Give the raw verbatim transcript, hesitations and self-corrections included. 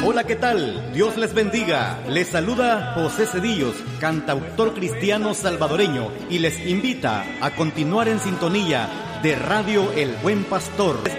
Hola, ¿qué tal? Dios les bendiga. Les saluda José Cedillos, cantautor cristiano salvadoreño, y les invita a continuar en sintonía de Radio El Buen Pastor.